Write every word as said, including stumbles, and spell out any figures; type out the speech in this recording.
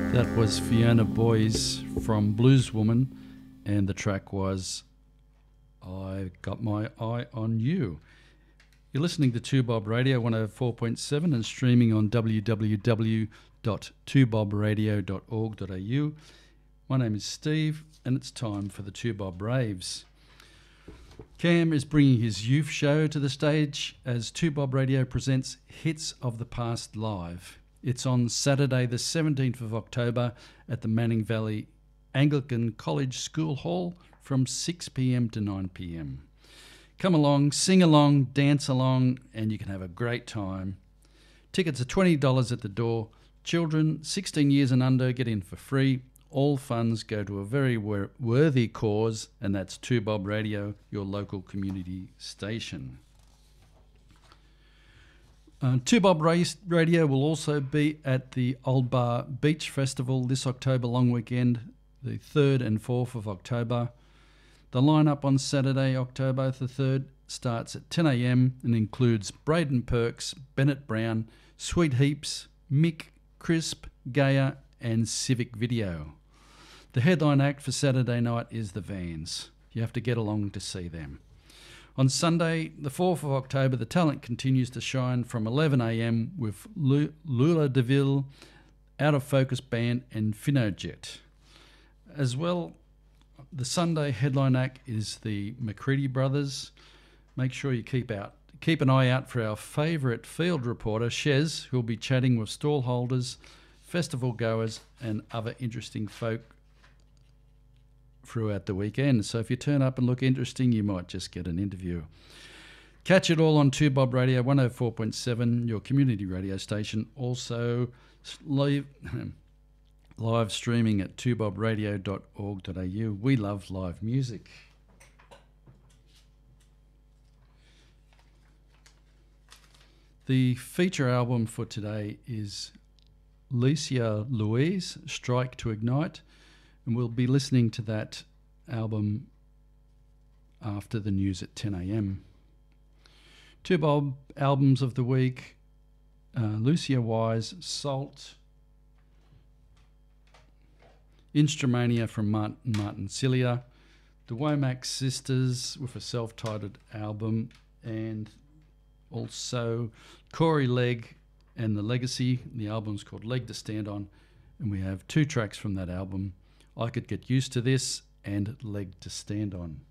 That was Fiona Boyes from Blues Woman, and the track was I Got My Eye on You. You're listening to two bob Radio one oh four point seven and streaming on w w w dot two bob radio dot org dot a u. My name is Steve, and it's time for the two bob Raves. Cam is bringing his youth show to the stage as two bob Radio presents Hits of the Past Live. It's on Saturday the seventeenth of October at the Manning Valley Anglican College School Hall from six p m to nine p m. Come along, sing along, dance along, and you can have a great time. Tickets are twenty dollars at the door. Children sixteen years and under get in for free. All funds go to a very wor- worthy cause, and that's two bob Radio, your local community station. Uh, two bob Radio will also be at the Old Bar Beach Festival this October long weekend, the third and fourth of October. The lineup on Saturday, October the third, starts at ten a m and includes Braden Perks, Bennett Brown, Sweet Heaps, Mick, Crisp, Gaia and Civic Video. The headline act for Saturday night is the Vans. You have to get along to see them. On Sunday, the fourth of October, the talent continues to shine from eleven a m with Lula DeVille, Out of Focus Band and Finojet. As well, the Sunday headline act is the McCready Brothers. Make sure you keep out, keep an eye out for our favourite field reporter, Shez, who will be chatting with stall holders, festival goers and other interesting folk throughout the weekend. So if you turn up and look interesting, you might just get an interview. Catch it all on two bob Radio one oh four point seven, your community radio station. Also live, live streaming at two bob radio dot org dot a u. We love live music. The feature album for today is Licia Louise, Strike to Ignite, and we'll be listening to that album after the news at ten a m. Two Bob albums of the week, uh, Lucia Wise, Salt, Instrumania from Martin, Martin Cilia, the Womack Sisters with a self-titled album, and also Corey Legg and The Legacy. The album's called Leg to Stand On, and we have two tracks from that album, I Could Get Used to This and Leg to Stand On.